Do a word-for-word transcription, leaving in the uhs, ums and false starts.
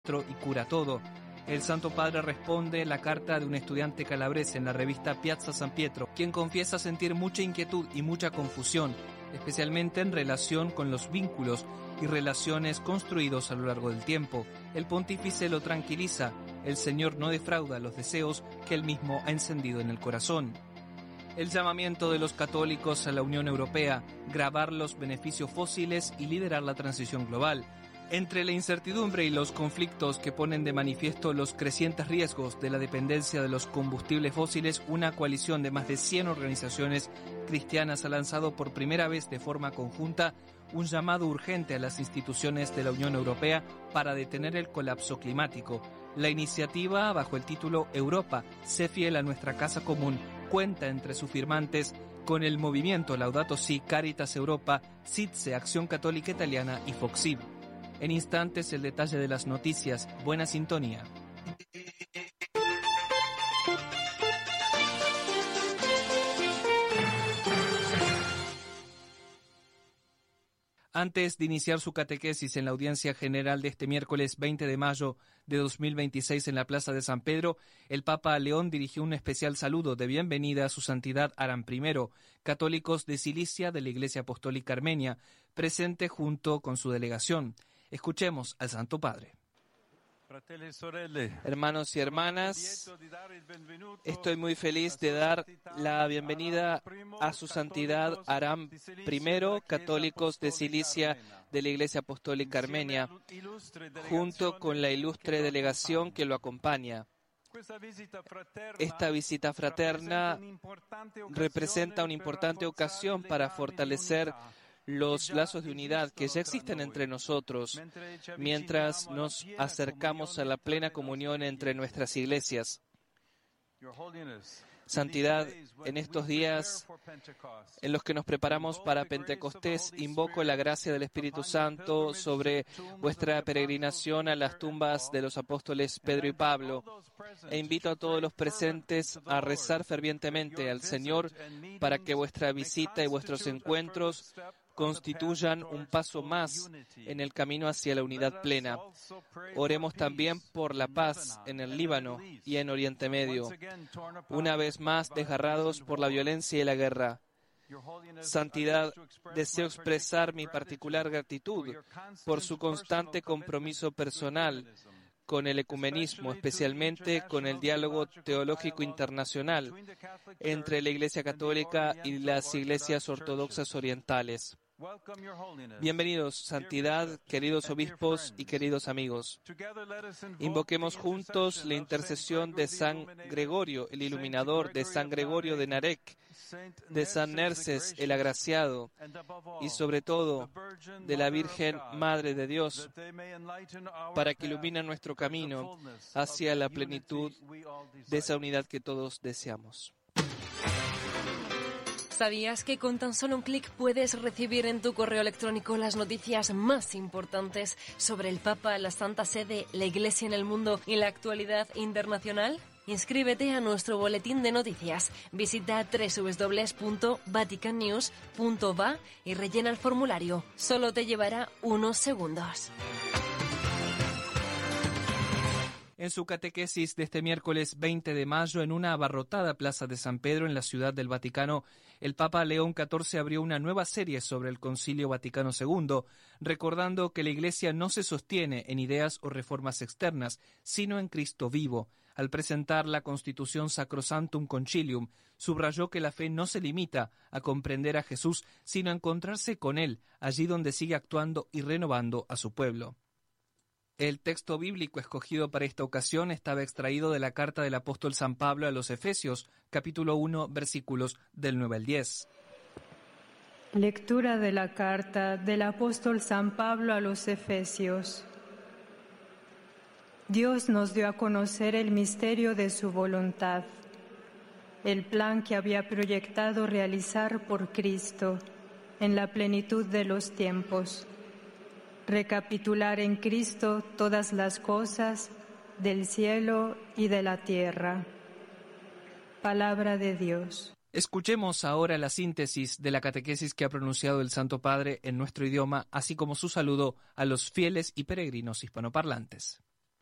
y cura todo. El Santo Padre responde la carta de un estudiante calabrese en la revista Piazza San Pietro, quien confiesa sentir mucha inquietud y mucha confusión, especialmente en relación con los vínculos y relaciones construidos a lo largo del tiempo. El pontífice lo tranquiliza: el Señor no defrauda los deseos que él mismo ha encendido en el corazón. El llamamiento de los católicos a la Unión Europea, grabar los beneficios fósiles y liderar la transición global. Entre la incertidumbre y los conflictos que ponen de manifiesto los crecientes riesgos de la dependencia de los combustibles fósiles, una coalición de más de cien organizaciones cristianas ha lanzado por primera vez de forma conjunta un llamado urgente a las instituciones de la Unión Europea para detener el colapso climático. La iniciativa, bajo el título Europa, sé fiel a nuestra casa común, cuenta entre sus firmantes con el movimiento Laudato Si, Caritas Europa, S I T S E, Acción Católica Italiana y Foxib. En instantes el detalle de las noticias. Buena sintonía. Antes de iniciar su catequesis en la audiencia general de este miércoles veinte de mayo de dos mil veintiséis en la Plaza de San Pedro, el Papa León dirigió un especial saludo de bienvenida a su santidad Aram primero, católicos de Cilicia de la Iglesia Apostólica Armenia, presente junto con su delegación. Escuchemos al Santo Padre. Hermanos y hermanas, estoy muy feliz de dar la bienvenida a su santidad Aram primero, católicos de Cilicia de la Iglesia Apostólica Armenia, junto con la ilustre delegación que lo acompaña. Esta visita fraterna representa una importante ocasión para fortalecer los lazos de unidad que ya existen entre nosotros, mientras nos acercamos a la plena comunión entre nuestras iglesias. Santidad, en estos días en los que nos preparamos para Pentecostés, invoco la gracia del Espíritu Santo sobre vuestra peregrinación a las tumbas de los apóstoles Pedro y Pablo, e invito a todos los presentes a rezar fervientemente al Señor para que vuestra visita y vuestros encuentros constituyan un paso más en el camino hacia la unidad plena. Oremos también por la paz en el Líbano y en Oriente Medio, una vez más desgarrados por la violencia y la guerra. Santidad, deseo expresar mi particular gratitud por su constante compromiso personal con el ecumenismo, especialmente con el diálogo teológico internacional entre la Iglesia Católica y las iglesias ortodoxas orientales. Bienvenidos, Santidad, queridos obispos y queridos amigos. Invoquemos juntos la intercesión de San Gregorio, el iluminador, de San Gregorio de Narek, de San Nerses, el agraciado, y sobre todo de la Virgen Madre de Dios, para que ilumine nuestro camino hacia la plenitud de esa unidad que todos deseamos. ¿Sabías que con tan solo un clic puedes recibir en tu correo electrónico las noticias más importantes sobre el Papa, la Santa Sede, la Iglesia en el mundo y la actualidad internacional? Inscríbete a nuestro boletín de noticias. Visita doble u doble u doble u punto vatican news punto va y rellena el formulario. Solo te llevará unos segundos. En su catequesis de este miércoles veinte de mayo, en una abarrotada Plaza de San Pedro en la Ciudad del Vaticano, el Papa León catorce abrió una nueva serie sobre el Concilio Vaticano segundo, recordando que la Iglesia no se sostiene en ideas o reformas externas, sino en Cristo vivo. Al presentar la Constitución Sacrosanctum Concilium, subrayó que la fe no se limita a comprender a Jesús, sino a encontrarse con Él, allí donde sigue actuando y renovando a su pueblo. El texto bíblico escogido para esta ocasión estaba extraído de la carta del apóstol San Pablo a los Efesios, capítulo uno, versículos del nueve al diez. Lectura de la carta del apóstol San Pablo a los Efesios. Dios nos dio a conocer el misterio de su voluntad, el plan que había proyectado realizar por Cristo en la plenitud de los tiempos. Recapitular en Cristo todas las cosas del cielo y de la tierra. Palabra de Dios. Escuchemos ahora la síntesis de la catequesis que ha pronunciado el Santo Padre en nuestro idioma, así como su saludo a los fieles y peregrinos hispanoparlantes.